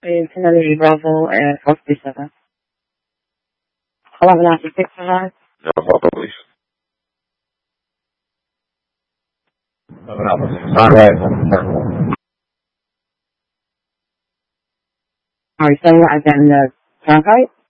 Infinity Bravo and 47. 11 after 6 tonight. No, Papa, please. 11 after 6. All right. Are you saying that again, the turnpike?